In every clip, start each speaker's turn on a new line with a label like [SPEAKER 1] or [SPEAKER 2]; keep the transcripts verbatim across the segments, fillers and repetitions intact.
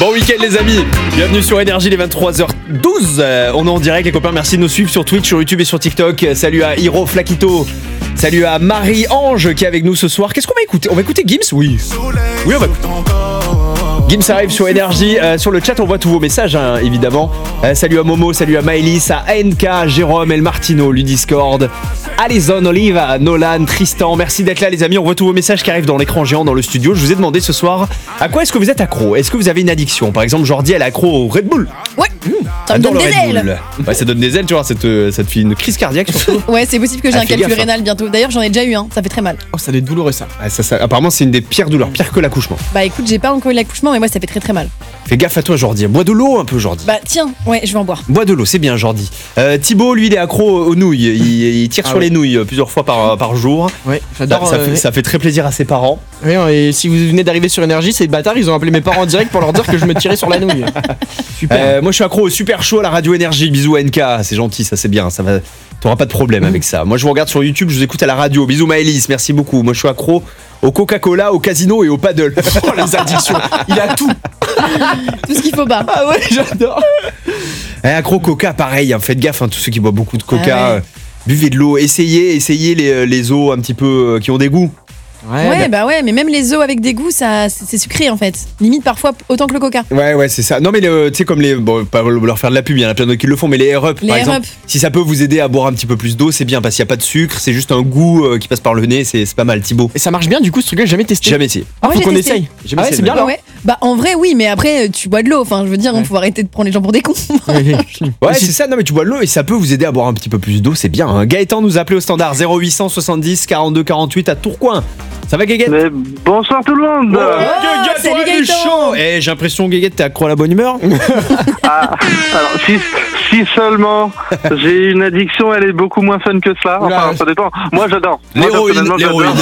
[SPEAKER 1] Bon week-end les amis, bienvenue sur Énergie, les vingt-trois heures douze. Euh, on est en direct les copains, merci de nous suivre sur Twitch, sur YouTube et sur TikTok. Salut à Hiro Flaquito, salut à Marie-Ange qui est avec nous ce soir. Qu'est-ce qu'on va écouter? On va écouter Gims? Oui. Oui, on va écouter. Gims arrive sur Énergie, euh, sur le chat on voit tous vos messages hein, évidemment. Euh, salut à Momo, salut à Maëlys, à N K, Jérôme, El Martino, Ludiscord, Alison, Oliva, Nolan, Tristan. Merci d'être là les amis, on voit tous vos messages qui arrivent dans l'écran géant dans le studio. Je vous ai demandé ce soir à quoi est-ce que vous êtes accro? Est-ce que vous avez une addiction? Par exemple Jordi elle est accro au Red Bull.
[SPEAKER 2] Ouais, mmh, ça me donne des ailes.
[SPEAKER 1] Ouais, ça donne des ailes tu vois, ça te, ça te fait une crise cardiaque surtout.
[SPEAKER 2] Ouais c'est possible que j'ai ah, un calcul gaffe, rénal bientôt. D'ailleurs j'en ai déjà eu un, ça fait très mal.
[SPEAKER 3] Oh ça doit être douloureux ça.
[SPEAKER 1] Ah, ça, ça apparemment c'est une des pires douleurs, pire que l'accouchement.
[SPEAKER 2] Bah écoute j'ai pas encore eu l'accouchement mais moi ça fait très très mal.
[SPEAKER 1] Fais gaffe à toi Jordi, bois de l'eau un peu Jordi.
[SPEAKER 2] Bah tiens, ouais je vais en boire.
[SPEAKER 1] Bois de l'eau, c'est bien Jordi. Euh, Thibaut lui il est accro aux nouilles, il, il tire ah sur ouais. les nouilles plusieurs fois par, par jour.
[SPEAKER 3] Ouais, j'adore.
[SPEAKER 1] Ça, ça,
[SPEAKER 3] euh,
[SPEAKER 1] fait,
[SPEAKER 3] ouais.
[SPEAKER 1] ça fait très plaisir à ses parents.
[SPEAKER 3] Oui, et si vous venez d'arriver sur Énergie, ces bâtards ils ont appelé mes parents en direct pour leur dire que je me tirais sur la nouille. Super.
[SPEAKER 1] Euh, moi je suis accro au super chaud à la radio Énergie, bisous à N K, c'est gentil, ça c'est bien, ça va. T'auras pas de problème avec ça. Moi je vous regarde sur YouTube, je vous écoute à la radio. Bisous Maëlys, merci beaucoup. Moi je suis accro au Coca-Cola, au casino et au paddle. Oh les addictions, il a tout.
[SPEAKER 2] Tout ce qu'il faut pas.
[SPEAKER 3] Ah ouais, j'adore.
[SPEAKER 1] Eh, accro Coca, pareil, hein, faites gaffe, hein, tous ceux qui boivent beaucoup de Coca, ah ouais. euh, buvez de l'eau, essayez, essayez les, les eaux un petit peu euh, qui ont des goûts.
[SPEAKER 2] Ouais, ouais bah... bah ouais, mais même les eaux avec des goûts, ça, c'est sucré en fait. Limite parfois autant que le coca.
[SPEAKER 1] Ouais, ouais, c'est ça. Non, mais tu sais, comme les. Bon, pas leur faire de la pub, il y en a plein d'autres qui le font, mais les Air Up, par exemple. Si ça peut vous aider à boire un petit peu plus d'eau, c'est bien parce qu'il n'y a pas de sucre, c'est juste un goût euh, qui passe par le nez, c'est pas mal, Thibaut.
[SPEAKER 3] Et ça marche bien du coup, ce truc-là, j'ai jamais testé.
[SPEAKER 1] Jamais essayé.
[SPEAKER 3] Ah, faut qu'on essaye.
[SPEAKER 1] Ah
[SPEAKER 3] ouais, c'est bien là.
[SPEAKER 2] Ouais. Bah en vrai, oui, mais après, tu bois de l'eau. Enfin, je veux dire, il ouais. faut arrêter de prendre les gens pour des cons.
[SPEAKER 1] Ouais, c'est ça. Non, mais tu bois de l'eau et ça peut vous aider à boire un petit peu plus d'eau, c'est bien. Hein. Gaëtan nous a appelé au standard zéro huit cent soixante-dix quarante-deux quarante-huit à Tourcoing. Ça va Guéguette?
[SPEAKER 4] Mais bonsoir tout le monde.
[SPEAKER 1] Oh, oh, salut Gaëtan. Eh, j'ai l'impression Guéguette t'es accro à la bonne humeur.
[SPEAKER 4] Ah, alors si, si seulement j'ai une addiction, elle est beaucoup moins fun que cela. Enfin, ça dépend. Moi j'adore.
[SPEAKER 1] L'héroïne, l'héroïne.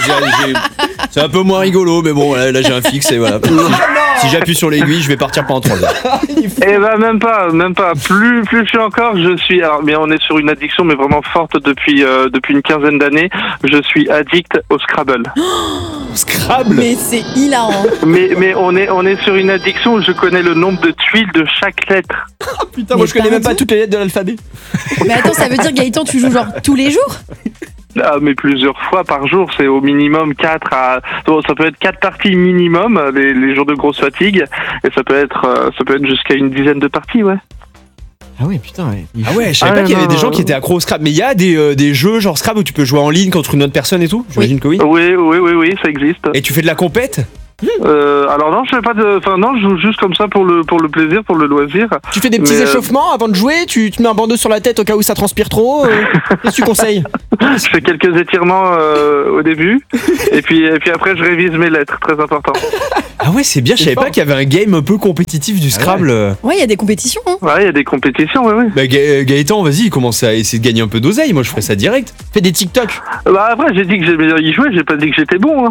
[SPEAKER 1] C'est un peu moins rigolo, mais bon, là, là j'ai un fixe et voilà. Si j'appuie sur l'aiguille, je vais partir pendant trois heures.
[SPEAKER 4] Eh ben même pas, même pas. Plus, plus je suis encore, je suis. Alors, mais on est sur une addiction, mais vraiment forte depuis euh, depuis une quinzaine d'années. Je suis addict au Scrabble.
[SPEAKER 1] Scrabble.
[SPEAKER 2] Mais c'est hilarant.
[SPEAKER 4] Mais mais on est on est sur une addiction où je connais le nombre de tuiles de chaque lettre.
[SPEAKER 3] Oh, putain, mais moi je connais même pas toutes les lettres de l'alphabet.
[SPEAKER 2] Mais attends, ça veut dire Gaëtan, tu joues genre tous les jours?
[SPEAKER 4] Ah, mais plusieurs fois par jour, c'est au minimum quatre à. Bon, ça peut être quatre parties minimum, les, les jours de grosse fatigue, et ça peut être, euh, ça peut être jusqu'à une dizaine de parties, ouais.
[SPEAKER 3] Ah ouais, putain, ouais.
[SPEAKER 1] Ah ouais, je savais ah pas qu'il y avait des gens qui étaient accros au Scrabble. Mais il y a des, euh, des jeux genre Scrabble où tu peux jouer en ligne contre une autre personne et tout? J'imagine
[SPEAKER 2] oui.
[SPEAKER 1] que oui.
[SPEAKER 4] Oui, oui, oui, oui, ça existe.
[SPEAKER 1] Et tu fais de la compète?
[SPEAKER 4] Euh, alors non, je fais pas de, enfin non, je joue juste comme ça pour le pour le plaisir, pour le loisir.
[SPEAKER 3] Tu fais des petits mais échauffements euh... avant de jouer, tu te mets un bandeau sur la tête au cas où ça transpire trop. Euh... Qu'est-ce que tu conseilles?
[SPEAKER 4] Je fais quelques étirements euh, au début, et puis et puis après je révise mes lettres, très important.
[SPEAKER 1] Ah ouais, c'est bien. Je savais pas qu'il y avait un game un peu compétitif du Scrabble.
[SPEAKER 2] Ouais, il ouais, y a des compétitions. Hein.
[SPEAKER 4] Ouais, il y a des compétitions, ouais, ouais.
[SPEAKER 1] Bah Ga Gaëtan, vas-y, commence à essayer de gagner un peu d'oseille. Moi, je ferais ça direct.
[SPEAKER 3] Fais des TikTok.
[SPEAKER 4] Bah après, j'ai dit que j'aimais bien y jouer, j'ai pas dit que j'étais bon. Hein.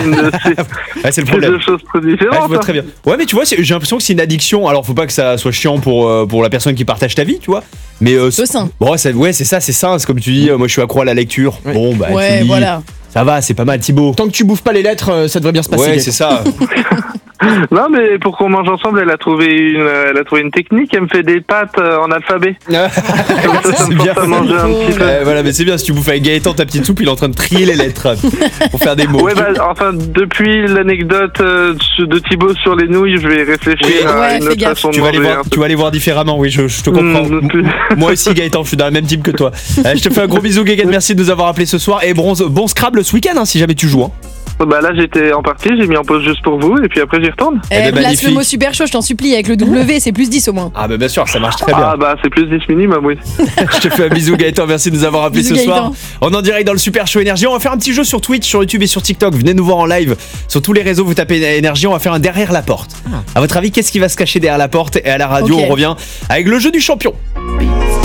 [SPEAKER 1] Ah, c'est le problème.
[SPEAKER 4] Deux choses très différentes.
[SPEAKER 1] Ah, je vois très bien. Ouais, mais tu vois, j'ai l'impression que c'est une addiction. Alors, faut pas que ça soit chiant pour euh, pour la personne qui partage ta vie, tu vois. Mais euh,
[SPEAKER 2] c'est sain.
[SPEAKER 1] Bon, ça, ouais, c'est ça, c'est sain. C'est comme tu dis. Euh, moi, je suis accro à la lecture.
[SPEAKER 3] Ouais.
[SPEAKER 1] Bon, bah,
[SPEAKER 2] ouais,
[SPEAKER 1] tu lis.
[SPEAKER 2] Voilà.
[SPEAKER 1] Ça va, c'est pas mal, Thibaut.
[SPEAKER 3] Tant que tu bouffes pas les lettres, ça devrait bien se passer.
[SPEAKER 1] Ouais, c'est ça.
[SPEAKER 4] Non, mais pour qu'on mange ensemble, elle a trouvé une, elle a trouvé une technique. Elle me fait des pâtes en alphabet.
[SPEAKER 1] ça,
[SPEAKER 4] c'est bien. Manger un petit peu.
[SPEAKER 1] Euh, voilà, mais c'est bien. Si tu bouffes avec Gaëtan ta petite soupe, il est en train de trier les lettres pour faire des mots.
[SPEAKER 4] Ouais, bah, enfin, depuis l'anecdote de Thibaut sur les nouilles, je vais réfléchir oui. à
[SPEAKER 2] ouais,
[SPEAKER 4] une autre
[SPEAKER 2] gaffe.
[SPEAKER 4] façon
[SPEAKER 1] tu
[SPEAKER 4] de
[SPEAKER 1] vas
[SPEAKER 4] manger.
[SPEAKER 1] Aller voir, tu vas aller voir différemment. Oui, je, je te comprends. Mmh, Moi aussi, Gaëtan, je suis dans le même team que toi. Euh, je te fais un gros bisou, Guéguette. Merci de nous avoir appelé ce soir. Et bon, bon Scrabble ce week-end, hein, si jamais tu joues. Hein.
[SPEAKER 4] Bah là j'étais en partie, j'ai mis en pause juste pour vous et puis après j'y retourne.
[SPEAKER 2] Eh, eh ben, place le mot super chaud, je t'en supplie, avec le W c'est plus dix au moins.
[SPEAKER 1] Ah bah bien sûr, ça marche très bien.
[SPEAKER 4] Ah bah c'est plus dix minimum, oui.
[SPEAKER 1] Je te fais un bisou Gaëtan, merci de nous avoir appelé
[SPEAKER 2] bisou,
[SPEAKER 1] ce
[SPEAKER 2] Gaëtan.
[SPEAKER 1] soir. On est en direct dans le Super Show Énergie, on va faire un petit jeu sur Twitch, sur YouTube et sur TikTok. Venez nous voir en live sur tous les réseaux, vous tapez Énergie, on va faire un derrière la porte. Ah. À votre avis, qu'est-ce qui va se cacher derrière la porte? Et à la radio, okay. on revient avec le jeu du champion.